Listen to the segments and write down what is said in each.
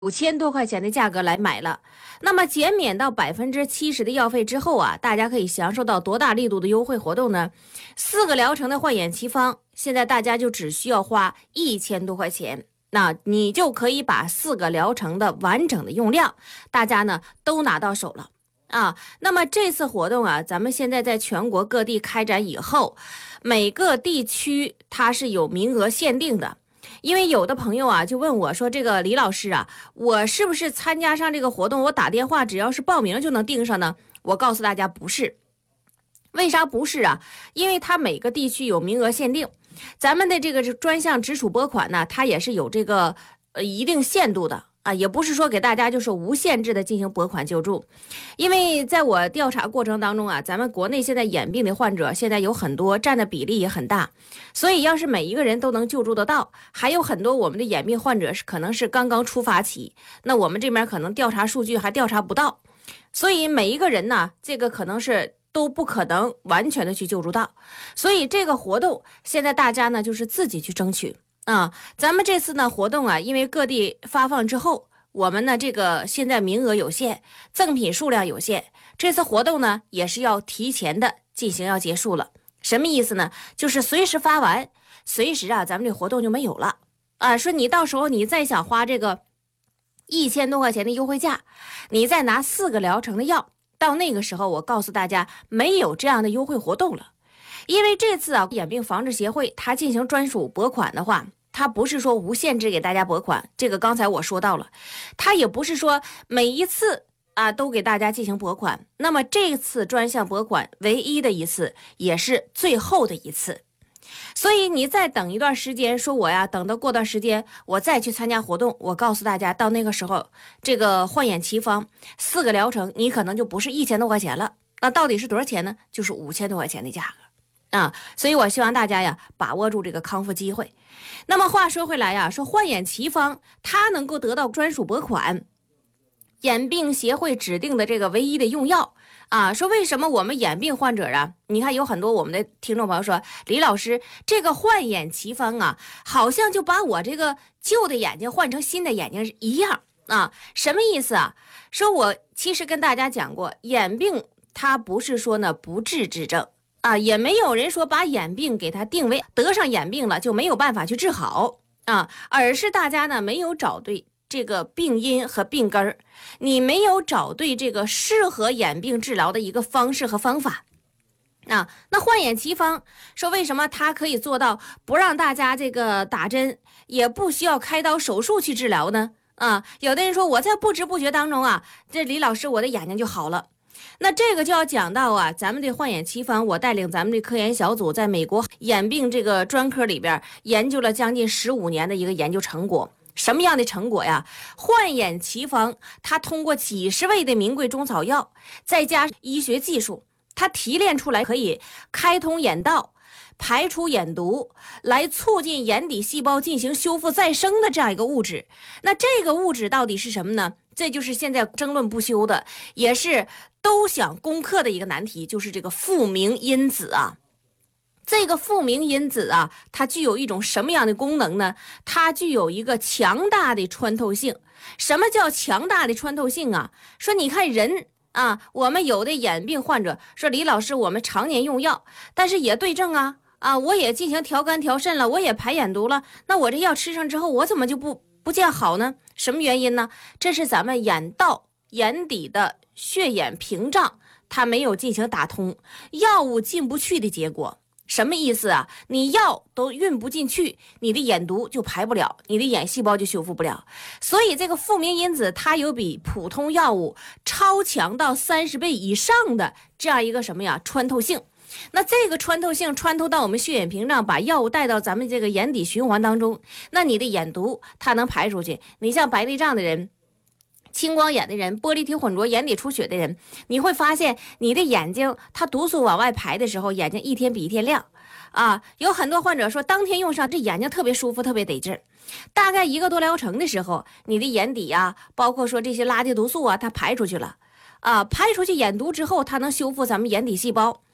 5000多块钱的价格来买了。那么减免到70%的药费之后啊，大家可以享受到多大力度的优惠活动呢？4个疗程的焕眼奇方，现在大家就只需要花1000多块钱。那你就可以把4个疗程的完整的用量，大家呢都拿到手了啊。那么这次活动啊，咱们现在在全国各地开展以后，每个地区它是有名额限定的。因为有的朋友啊就问我说，这个李老师啊，我是不是参加上这个活动，我打电话只要是报名就能订上呢？我告诉大家不是。为啥不是啊？因为它每个地区有名额限定，咱们的这个专项直属拨款呢，它也是有这个一定限度的啊，也不是说给大家就是无限制的进行拨款救助。因为在我调查过程当中啊，咱们国内现在眼病的患者现在有很多，占的比例也很大，所以要是每一个人都能救助得到，还有很多我们的眼病患者是可能是刚刚出发期，那我们这边可能调查数据还调查不到，所以每一个人呢，这个可能是都不可能完全的去救助到，所以这个活动现在大家呢就是自己去争取啊。咱们这次呢活动啊，因为各地发放之后，我们呢这个现在名额有限，赠品数量有限，这次活动呢也是要提前的进行要结束了。什么意思呢？就是随时发完，随时啊咱们这活动就没有了啊。说你到时候你再想花这个1000多块钱的优惠价，你再拿4个疗程的药，到那个时候我告诉大家没有这样的优惠活动了。因为这次啊眼病防治协会它进行专属拨款的话，它不是说无限制给大家拨款，这个刚才我说到了，它也不是说每一次啊都给大家进行拨款，那么这次专项拨款唯一的一次，也是最后的一次。所以你再等一段时间，说我呀等到过段时间我再去参加活动，我告诉大家到那个时候这个焕眼奇方4个疗程你可能就不是1000多块钱了，那到底是多少钱呢？就是5000多块钱的价格啊。所以我希望大家呀把握住这个康复机会。那么话说回来呀，说焕眼奇方它能够得到专属拨款，眼病协会指定的这个唯一的用药啊，说为什么我们眼病患者啊，你看有很多我们的听众朋友说，李老师这个焕眼奇方啊，好像就把我这个旧的眼睛换成新的眼睛一样啊，什么意思啊？说我其实跟大家讲过，眼病它不是说呢不治之症啊，也没有人说把眼病给它定为得上眼病了就没有办法去治好啊，而是大家呢没有找对这个病因和病根儿，你没有找对这个适合眼病治疗的一个方式和方法啊。那焕眼奇方说为什么它可以做到不让大家这个打针，也不需要开刀手术去治疗呢？啊，有的人说我在不知不觉当中啊，这李老师我的眼睛就好了。那这个就要讲到啊，咱们的焕眼奇方，我带领咱们的科研小组在美国眼病这个专科里边研究了将近15年的一个研究成果。什么样的成果呀？焕眼奇方它通过几十味的名贵中草药，再加医学技术，它提炼出来可以开通眼道，排出眼毒，来促进眼底细胞进行修复再生的这样一个物质。那这个物质到底是什么呢？这就是现在争论不休的，也是都想攻克的一个难题，就是这个复明因子啊。这个复明因子啊，它具有一种什么样的功能呢？它具有一个强大的穿透性。什么叫强大的穿透性啊？说你看人啊，我们有的眼病患者说，李老师我们常年用药，但是也对症啊，我也进行调肝调肾了，我也排眼毒了，那我这药吃上之后，我怎么就不见好呢？什么原因呢？这是咱们眼道眼底的血眼屏障它没有进行打通，药物进不去的结果。什么意思啊？你药都运不进去，你的眼毒就排不了，你的眼细胞就修复不了。所以这个复明因子它有比普通药物超强到30倍以上的这样一个什么呀穿透性。那这个穿透性穿透到我们血眼屏障，把药物带到咱们这个眼底循环当中，那你的眼毒它能排出去。你像白内障的人，青光眼的人，玻璃体混浊眼底出血的人，你会发现你的眼睛它毒素往外排的时候，眼睛一天比一天亮啊。有很多患者说当天用上这眼睛特别舒服，特别得劲儿。大概1个多疗程的时候，你的眼底啊，包括说这些垃圾毒素啊，它排出去了啊，排出去眼毒之后，它能修复咱们眼底细胞。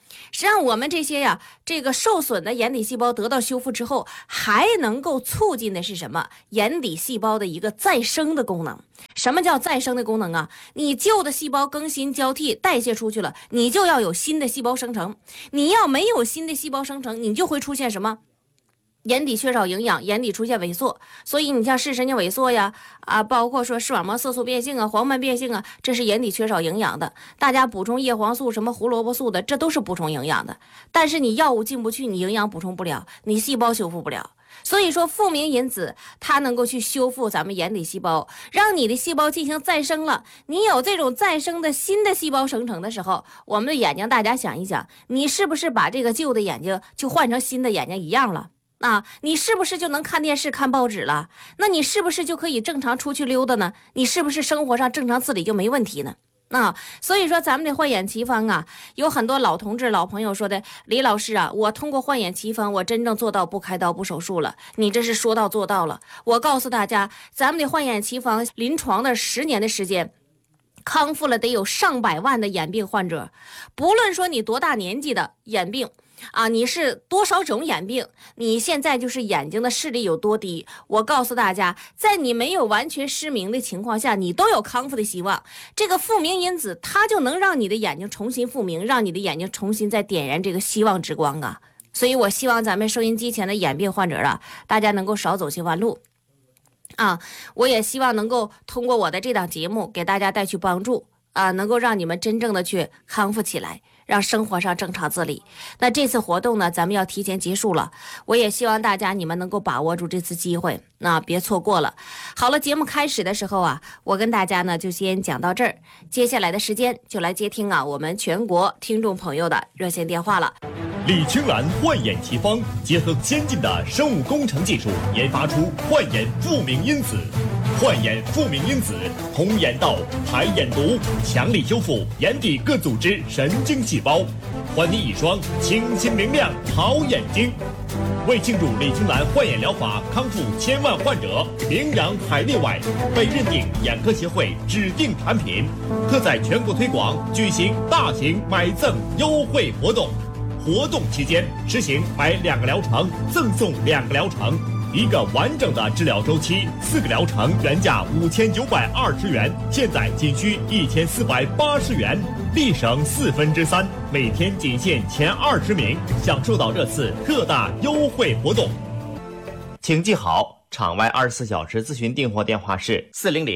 实际上我们这些呀，这个受损的眼底细胞得到修复之后，还能够促进的是什么？眼底细胞的一个再生的功能。什么叫再生的功能啊？你旧的细胞更新交替代谢出去了，你就要有新的细胞生成。你要没有新的细胞生成，你就会出现什么？眼底缺少营养，眼底出现萎缩，所以你像视神经萎缩呀，包括说视网膜色素变性啊、黄斑变性啊，这是眼底缺少营养的。大家补充叶黄素、什么胡萝卜素的，这都是补充营养的。但是你药物进不去，你营养补充不了，你细胞修复不了。所以说，复明因子它能够去修复咱们眼底细胞，让你的细胞进行再生了。你有这种再生的新的细胞生成的时候，我们的眼睛，大家想一想，你是不是把这个旧的眼睛就换成新的眼睛一样了？你是不是就能看电视看报纸了？那你是不是就可以正常出去溜达呢？你是不是生活上正常自理就没问题呢？所以说咱们的焕眼奇方啊，有很多老同志老朋友说的，李老师啊，我通过焕眼奇方，我真正做到不开刀不手术了。你这是说到做到了。我告诉大家，咱们的焕眼奇方临床的10年的时间，康复了得有上百万的眼病患者，不论说你多大年纪的眼病你是多少种眼病，你现在就是眼睛的视力有多低，我告诉大家，在你没有完全失明的情况下，你都有康复的希望。这个复明因子它就能让你的眼睛重新复明，让你的眼睛重新再点燃这个希望之光啊！所以我希望咱们收音机前的眼病患者大家能够少走些弯路我也希望能够通过我的这档节目给大家带去帮助能够让你们真正的去康复起来，让生活上正常自理。那这次活动呢，咱们要提前结束了，我也希望大家你们能够把握住这次机会，别错过了。好了，节目开始的时候我跟大家呢就先讲到这儿，接下来的时间就来接听我们全国听众朋友的热线电话了。 李青兰焕眼奇方结合先进的生物工程技术，研发出焕眼复明因子。焕眼复明因子通眼道、排眼毒，强力修复眼底各组织神经细胞，还你一双清新明亮好眼睛。为庆祝李青兰焕眼疗法康复1000万患者，名扬海内外，被认定眼科协会指定产品，特在全国推广，举行大型买赠优惠活动。活动期间实行买2个疗程赠送2个疗程，1个完整的治疗周期，4个疗程原价5920元，现在仅需1480元，立省3/4，每天仅限前20名，享受到这次特大优惠活动。 请记好，场外24小时咨询订货电话是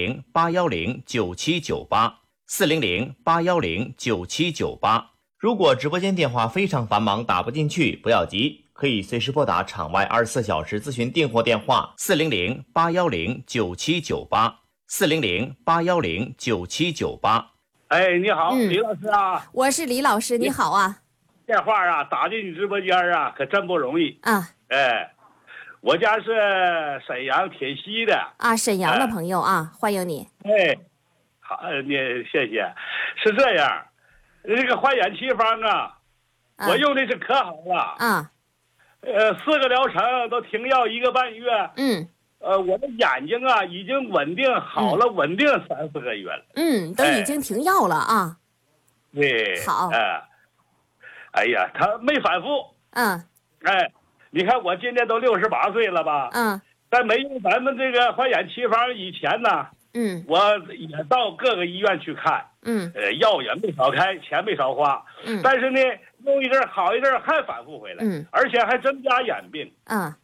400-810-9798，400-810-9798。如果直播间电话非常繁忙打不进去，不要急，可以随时拨打场外24小时咨询订货电话400-810-9798，400-810-9798。 哎，你好，李老师啊， 我是李老师，你好啊。 电话打进你直播间可真不容易我家是沈阳铁西的沈阳的朋友欢迎你。 好，你谢谢。是这样，这个焕眼奇方我用的是可好了4个疗程都停药1个半月。我的眼睛已经稳定好了，稳定3-4个月了。 都已经停药了对， 好。 哎呀，他没反复。你看我今年都68岁了吧？在没用咱们这个焕眼奇方以前呢，我也到各个医院去看，药也没少开，钱没少花，但是呢，用一阵好一阵还反复回来，而且还增加眼病。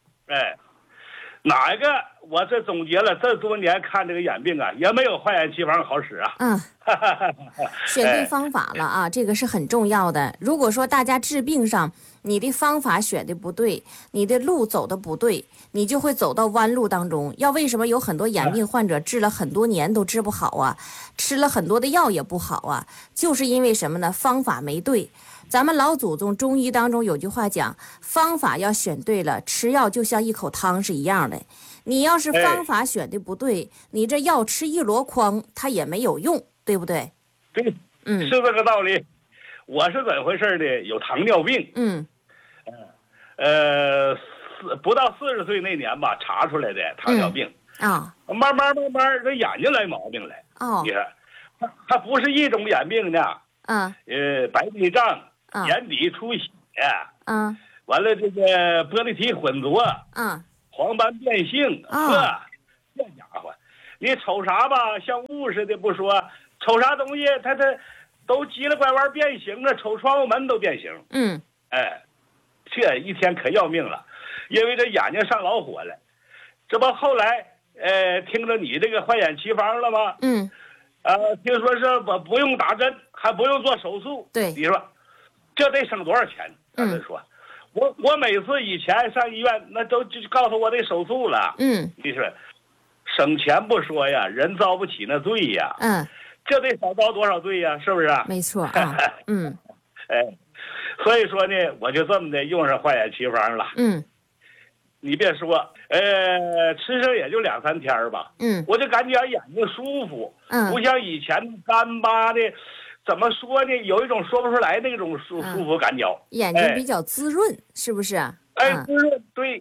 哪一个我这总结了这多年看这个眼病也没有焕眼奇方好使选对方法了这个是很重要的。如果说大家治病上你的方法选的不对，你的路走的不对，你就会走到弯路当中。为什么有很多眼病患者治了很多年都治不好吃了很多的药也不好就是因为什么呢？方法没对。咱们老祖宗中医当中有句话讲，方法要选对了，吃药就像一口汤是一样的。你要是方法选的不对，你这药吃一箩筐它也没有用，对不对？ 对，是这个道理。我是怎么回事呢？有糖尿病。不到40岁那年吧，查出来的糖尿病慢慢这眼睛来毛病了。你看，它不是一种眼病呢。白内障、 眼底出血，完了这个玻璃体混浊，黄斑变性，这家伙，你瞅啥吧，像雾似的不说，瞅啥东西它都急了拐弯变形了，瞅窗户门都变形。这一天可要命了，因为这眼睛上老火了。这不后来听着你这个换眼奇方了吗？听说是不用打针，还不用做手术。 对， 你说这得省多少钱？咱们说，我每次以前上医院，那都就告诉我得手术了。你说省钱不说呀，人遭不起那罪呀。这得少遭多少罪呀？是不是？ 没错。 所以说呢，我就这么的用上换眼奇方了。你别说，吃上也就2、3天吧。我就感觉眼睛舒服。不像以前干巴的，怎么说呢？有一种说不出来那种舒服感觉。 眼睛比较滋润，是不是？ 滋润，对。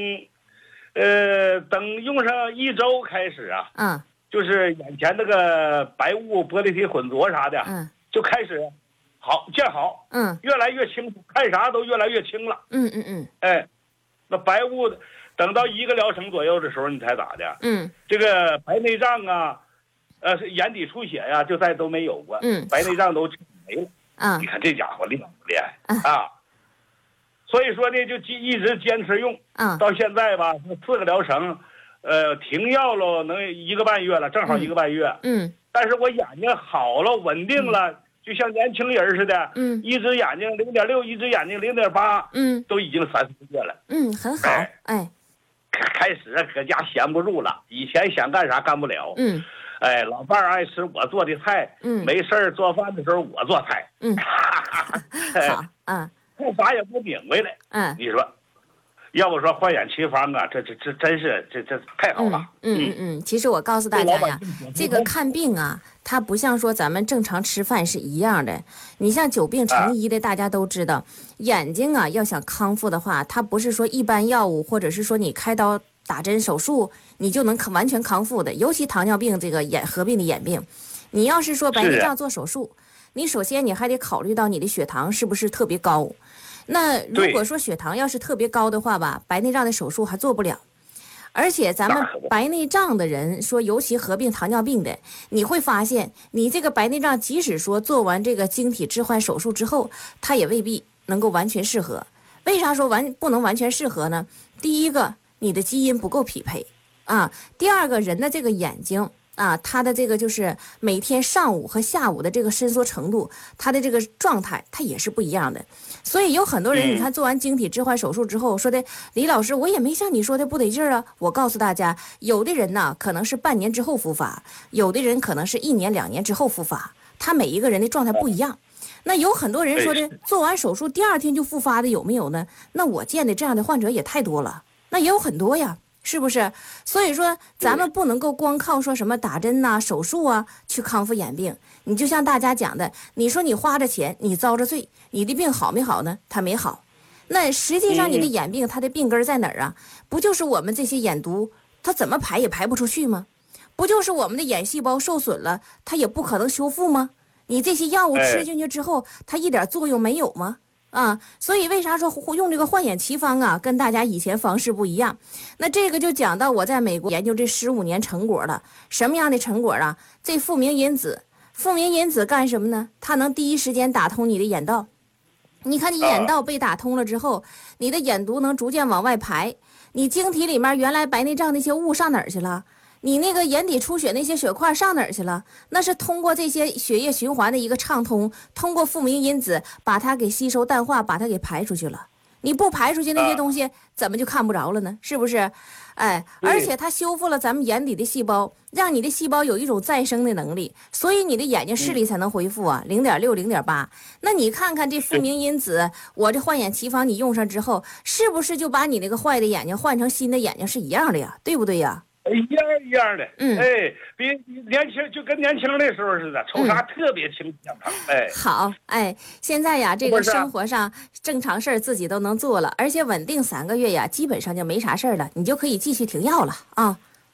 等用上1周开始啊。就是眼前那个白雾、玻璃体混浊啥的，就开始见好，越来越清楚，看啥都越来越清了。那白雾等到1个疗程左右的时候，你猜咋的？这个白内障啊，眼底出血呀，就再都没有过。白内障都没了。你看这家伙厉不厉害啊？所以说呢，就一直坚持用，到现在吧，4个疗程。停药了，能1个半月了，正好1个半月。但是我眼睛好了，稳定了，就像年轻人似的。一只眼睛0.6，一只眼睛0.8。都已经3、4个月了。 很好。 开始搁家闲不住了，以前想干啥干不了。老伴儿爱吃我做的菜。没事儿做饭的时候我做菜。 好。 干啥也不明白了。你说。要不说换眼奇方啊，这真是这太好了。 其实我告诉大家呀，这个看病啊，它不像说咱们正常吃饭是一样的。你像久病成医的，大家都知道，眼睛啊要想康复的话，它不是说一般药物或者是说你开刀打针手术你就能完全康复的。尤其糖尿病这个合并的眼病，你要是说白内障做手术，你首先你还得考虑到你的血糖是不是特别高。那如果说血糖要是特别高的话吧，白内障的手术还做不了。而且咱们白内障的人说，尤其合并糖尿病的，你会发现你这个白内障即使说做完这个晶体置换手术之后，它也未必能够完全适合。为啥说不能完全适合呢？第一个，你的基因不够匹配啊。第二个，人的这个眼睛啊，他的这个就是每天上午和下午的这个伸缩程度，他的这个状态，它也是不一样的。所以有很多人，你看做完晶体置换手术之后说的，李老师，我也没像你说的不得劲儿啊。我告诉大家，有的人呢可能是半年之后复发，有的人可能是1年2年之后复发，他每一个人的状态不一样。那有很多人说的，做完手术第2天就复发的有没有呢？那我见的这样的患者也太多了，那也有很多呀。是不是？所以说咱们不能够光靠说什么打针呐、手术啊去康复眼病。你就像大家讲的，你说你花着钱，你遭着罪，你的病好没好呢？它没好。那实际上你的眼病它的病根在哪儿啊？不就是我们这些眼毒它怎么排也排不出去吗？不就是我们的眼细胞受损了，它也不可能修复吗？你这些药物吃进去之后，它一点作用没有吗？所以为啥说用这个换眼奇方啊，跟大家以前方式不一样？那这个就讲到我在美国研究这15年成果了。什么样的成果啊？这复明因子干什么呢？它能第一时间打通你的眼道。你看你眼道被打通了之后，你的眼毒能逐渐往外排，你晶体里面原来白内障那些雾上哪儿去了？你那个眼底出血那些血块上哪儿去了？那是通过这些血液循环的一个畅通，通过复明因子把它给吸收淡化，把它给排出去了。你不排出去那些东西，怎么就看不着了呢？是不是？而且它修复了咱们眼底的细胞，让你的细胞有一种再生的能力，所以你的眼睛视力才能恢复啊，0.6、0.8。那你看看这复明因子，我这换眼奇方你用上之后，是不是就把你那个坏的眼睛换成新的眼睛是一样的呀？对不对呀？ 一样的，比年轻就跟年轻的时候似的，瞅啥特别清健康， 好，现在呀，这个生活上正常事儿自己都能做了，而且稳定3个月呀，基本上就没啥事儿了，你就可以继续停药了啊。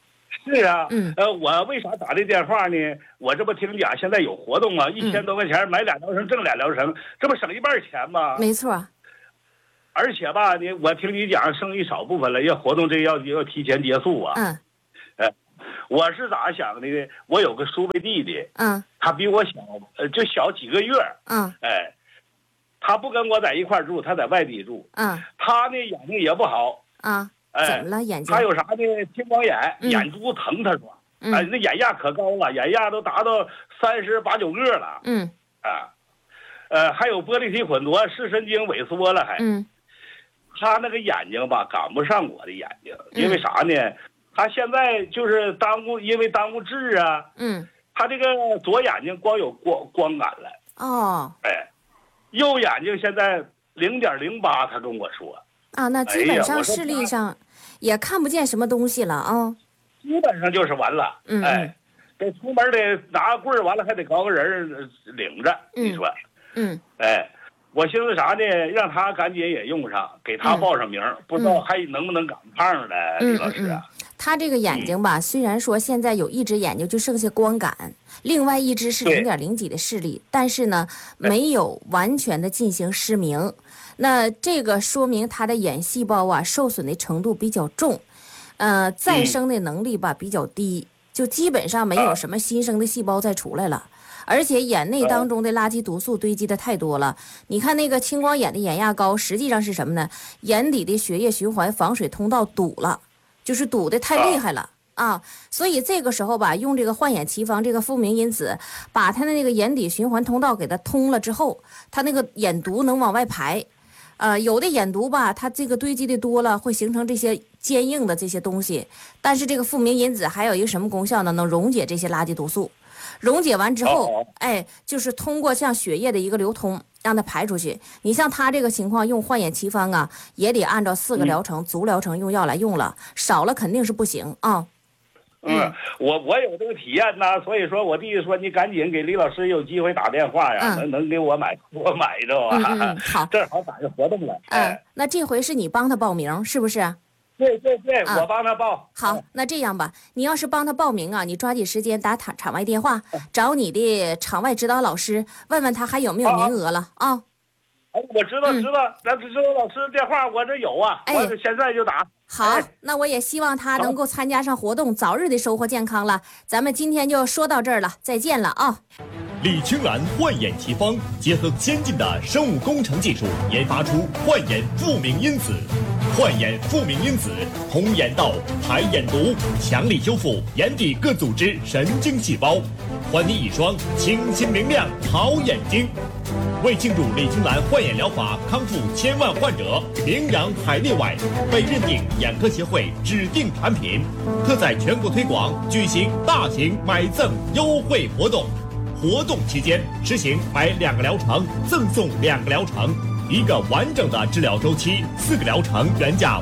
是啊，我为啥打这电话呢？我这不听讲现在有活动啊，1000多块钱买俩疗程挣俩疗程，这不省一半钱吗？ 没错。 而且吧，我听你讲剩一少部分了，要活动这要提前结束啊。我是咋想的呢？我有个叔辈弟弟，他比我小，就小几个月，他不跟我在一块住，他在外地住，他呢眼睛也不好， 怎么了眼睛？ 他有啥呢？青光眼，眼珠疼，他说，那眼压可高了，眼压都达到38、9个了，还有玻璃体混浊，视神经萎缩了还，他那个眼睛吧赶不上我的眼睛，因为啥呢？他现在就是因为耽误治啊，他这个左眼睛光有光感了，右眼睛现在0.08，他跟我说， 那基本上视力上也看不见什么东西了啊， 基本上就是完了，得出门得拿棍儿，完了还得搞个人领着，你说，我寻思啥呢？让他赶紧也用上，给他报上名，不知道还能不能赶上呢，李老师啊。 他这个眼睛吧，虽然说现在有一只眼睛就剩下光感，另外一只是0.0几的视力，但是呢，没有完全的进行失明。那这个说明他的眼细胞啊受损的程度比较重，再生的能力吧比较低，就基本上没有什么新生的细胞再出来了。而且眼内当中的垃圾毒素堆积的太多了。你看那个青光眼的眼压高，实际上是什么呢？眼底的血液循环防水通道堵了，就是堵得太厉害了啊！所以这个时候吧，用这个焕眼奇方这个复明因子，把它的那个眼底循环通道给它通了之后，它那个眼毒能往外排。有的眼毒吧，它这个堆积的多了，会形成这些坚硬的这些东西。但是这个复明因子还有一个什么功效呢？能溶解这些垃圾毒素。溶解完之后，就是通过像血液的一个流通，让它排出去。你像他这个情况，用焕眼奇方啊，也得按照4个疗程、足疗程用药来用了，少了肯定是不行啊。 我有这个体验呐，所以说我弟弟说你赶紧给李老师有机会打电话呀，能给我买着啊。 好， 正好赶上活动了。 那这回是你帮他报名是不是？ 对，我帮他报。 好，那这样吧，你要是帮他报名啊，你抓紧时间打场外电话，找你的场外指导老师，问问他还有没有名额了啊。 我知道，那指导老师电话我这有啊，我现在就打。 好，那我也希望他能够参加上活动，早日的收获健康了。咱们今天就说到这儿了，再见了啊。 李青兰焕眼奇方结合先进的生物工程技术，研发出焕眼复明因子。焕眼复明因子通眼道、排眼毒，强力修复眼底各组织神经细胞，还你一双清新明亮好眼睛。为庆祝李青兰焕眼疗法康复1000万患者，名扬海内外，被认定眼科协会指定产品，特在全国推广，举行大型买赠优惠活动。活动期间实行买2个疗程赠送2个疗程，1个完整的治疗周期，4个疗程原价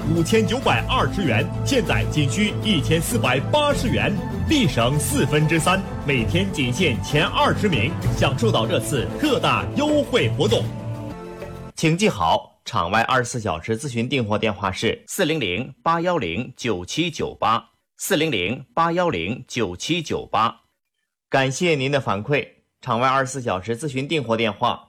5920元，现在仅需1480元，立省3/4，每天仅限前20名，享受到这次特大优惠活动。 请记好，场外24小时咨询订货电话是400-810-9798，400-810-9798。感谢您的反馈。场外24小时咨询订货电话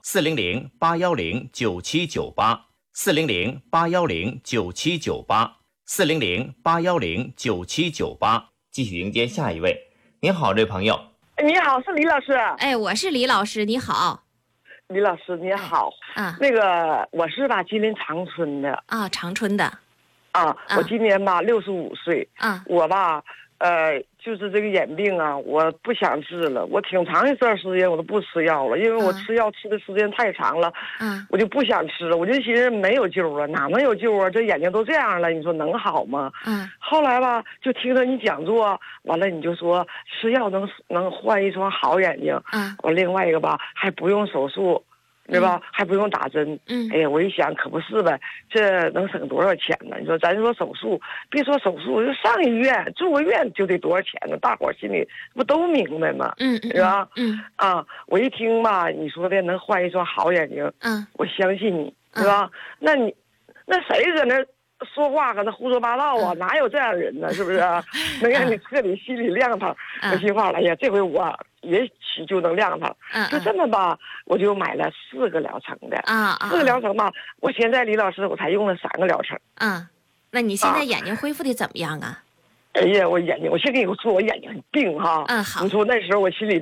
400-810-9798，400-810-9798，400-810-9798。继续迎接下一位。您好，这位朋友。 你好，是李老师。 我是李老师，你好。 李老师你好。那个我是吉林长春的。 长春的。 我今年65岁。我就是这个眼病啊，我不想治了。我挺长一段时间我都不吃药了，因为我吃药吃的时间太长了。我就不想吃了，我就寻思没有救啊，哪能有救啊？这眼睛都这样了，你说能好吗？后来就听着你讲座，完了你就说吃药能换一双好眼睛。完另外一个还不用手术。对吧？还不用打针。哎呀，我一想可不是呗，这能省多少钱呢？你说咱说手术，别说手术，就上医院住个院就得多少钱呢？大伙儿心里不都明白吗？是吧？我一听你说的能换一双好眼睛，我相信你，是吧？那谁搁那说话搁那胡说八道啊，哪有这样人呢？是不是？能让你彻底心里亮堂。我心话了，哎呀，这回我也许就能亮堂。就这么吧，我就买了4个疗程的。4个疗程吧，我现在李老师我才用了3个疗程。 那你现在眼睛恢复的怎么样啊？ 哎呀，我眼睛，我先跟你说，我眼睛病哈。 好。 你说那时候我心里